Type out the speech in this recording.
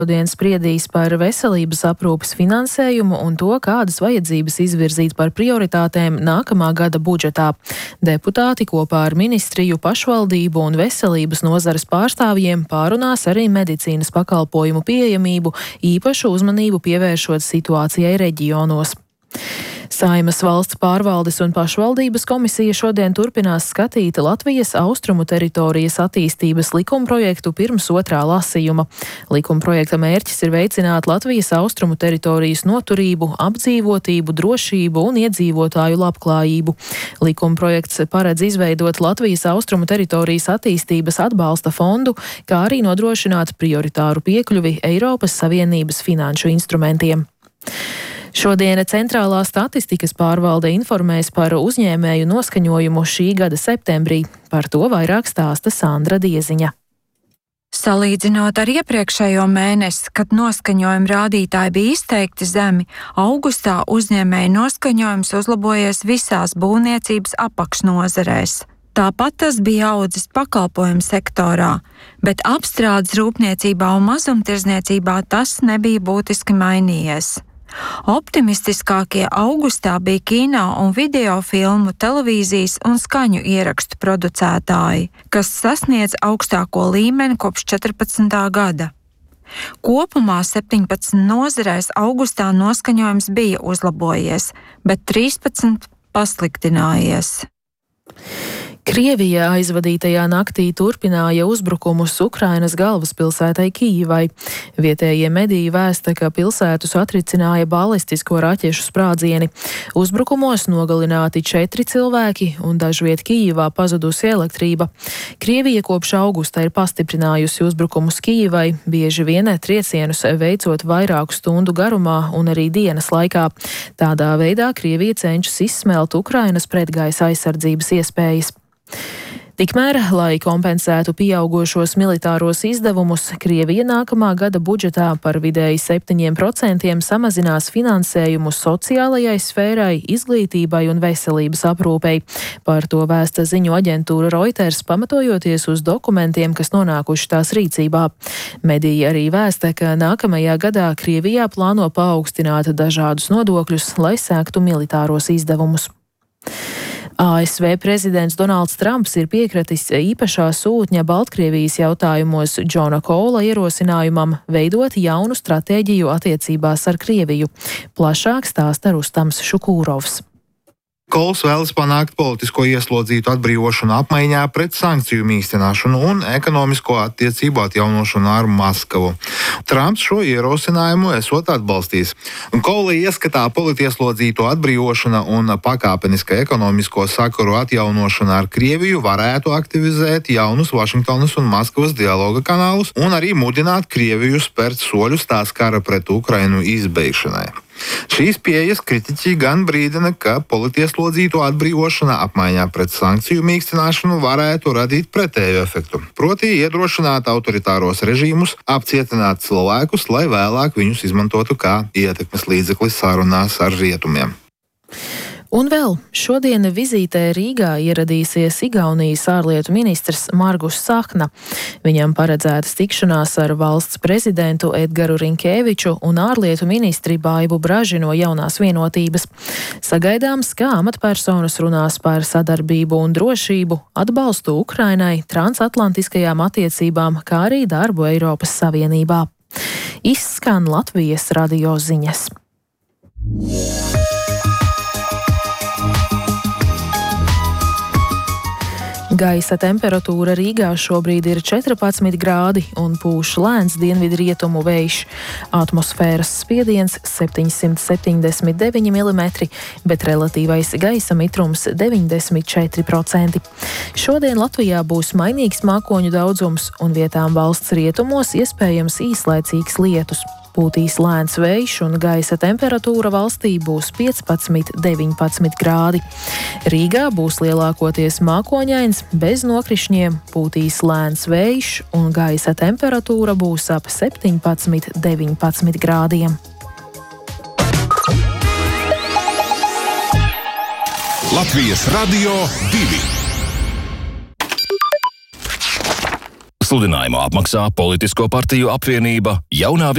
Šodien spriedīs par veselības aprūpes finansējumu un to, kādas vajadzības izvirzīt par prioritātēm nākamā gada budžetā. Deputāti kopā ar ministriju, pašvaldību un veselības nozares pārstāvjiem pārunās arī medicīnas pakalpojumu pieejamību, īpašu uzmanību pievēršot situācijai reģionos. Saeimas valsts pārvaldes un pašvaldības komisija šodien turpinās skatīt Latvijas austrumu teritorijas attīstības likumprojektu pirms otrā lasījuma. Likumprojekta mērķis ir veicināt Latvijas austrumu teritorijas noturību, apdzīvotību, drošību un iedzīvotāju labklājību. Likumprojekts paredz izveidot Latvijas austrumu teritorijas attīstības atbalsta fondu, kā arī nodrošināt prioritāru piekļuvi Eiropas Savienības finanšu instrumentiem. Šodien Centrālā statistikas pārvalde informēs par uzņēmēju noskaņojumu šī gada septembrī. Par to vairāk stāsta Sandra Dieziņa. Salīdzinot ar iepriekšējo mēnesi, kad noskaņojuma rādītāji bija izteikti zemi, augustā uzņēmēju noskaņojums uzlabojies visās būvniecības apakšnozarēs. Tāpat tas bija audzis pakalpojumu sektorā, bet apstrādes rūpniecībā un mazumtirdzniecībā tas nebija būtiski mainījies. Optimistiskākie augustā bija kino un video filmu, televīzijas un skaņu ierakstu producētāji, kas sasniedz augstāko līmeni kopš 14. gada. Kopumā 17 nozarēs augustā noskaņojums bija uzlabojies, bet 13 pasliktinājies. Krievija aizvadītajā naktī turpināja uzbrukumus Ukrainas galvaspilsētai Kijivai. Vietējie mediji vēsta, ka pilsētu satricināja balistisko raķešu sprādzieni. Uzbrukumos nogalināti 4 cilvēki un dažviet Kijivā pazudusi elektrība. Krievija kopš augusta ir pastiprinājusi uzbrukumus Kijivai, bieži vien triecienus veicot vairāku stundu garumā un arī dienas laikā. Tādā veidā Krievija cenšas izsmelt Ukrainas pretgaisa aizsardzības iespējas. Tikmēr, lai kompensētu pieaugošos militāros izdevumus, Krievija nākamā gada budžetā par vidēji 7% samazinās finansējumu sociālajai sfērai, izglītībai un veselības aprūpei. Par to vēsta ziņu aģentūra Reuters, pamatojoties uz dokumentiem, kas nonākuši tās rīcībā. Mediji arī vēsta, ka nākamajā gadā Krievijā plāno paaugstināt dažādus nodokļus, lai sēktu militāros izdevumus. ASV prezidents Donalds Trumps ir piekratis īpašā sūtņa Baltkrievijas jautājumos Džona Koula ierosinājumam veidot jaunu stratēģiju attiecībās ar Krieviju. Plašāk stāsta Rustams Šukūrovs. Kols vēlas panākt politisko ieslodzītu atbrīvošanu apmaiņā pret sankciju mīkstināšanu un ekonomisko attiecību atjaunošanu ar Maskavu. Trumps šo ierosinājumu esot atbalstījis. Kola ieskatā politieslodzīto atbrīvošana un pakāpeniska ekonomisko sakaru atjaunošana ar Krieviju varētu aktivizēt jaunus Vašingtonas un Maskavas dialoga kanālus un arī mudināt Krieviju spērt soļus tās kara pret Ukrainu izbeigšanai. Šīs pieejas kritiķi gan brīdina, ka politieslodzīto atbrīvošana apmaiņā pret sankciju mīkstināšanu varētu radīt pretēju efektu, proti iedrošināt autoritāros režīmus apcietināt cilvēkus, lai vēlāk viņus izmantotu kā ietekmes līdzekli sarunās ar rietumiem. Un vēl šodien vizītē Rīgā ieradīsies Igaunijas ārlietu ministrs Margus Sahna. Viņam paredzētas tikšanās ar valsts prezidentu Edgaru Rinkēviču un ārlietu ministri Baibu Braži no Jaunās vienotības. Sagaidāms, ka amatpersonas runās par sadarbību un drošību, atbalstu Ukrainai, transatlantiskajām attiecībām, kā arī darbu Eiropas Savienībā. Izskan Latvijas radio ziņas. Gaisa temperatūra Rīgā šobrīd ir 14 grādi un pūš lēns dienvidrietumu vējš. Atmosfēras spiediens 779 mm, bet relatīvais gaisa mitrums 94%. Šodien Latvijā būs mainīgs mākoņu daudzums un vietām valsts rietumos iespējams īslaicīgs lietus. Pūtīs lēns vējš un gaisa temperatūra valstī būs 15–19 grādi. Rīgā būs lielākoties mākoņains, bez nokrišņiem, pūtīs lēns vējš un gaisa temperatūra būs ap 17–19 grādiem. Latvijas Radio 2. Sludinājumu apmaksā Politisko partiju apvienība Jaunā